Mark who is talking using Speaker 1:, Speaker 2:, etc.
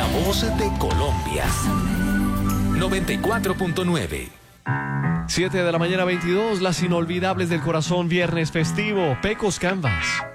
Speaker 1: voz de Colombia. 94.9.
Speaker 2: 7 de la mañana 22, las inolvidables del corazón, viernes festivo, Pecos Canvas.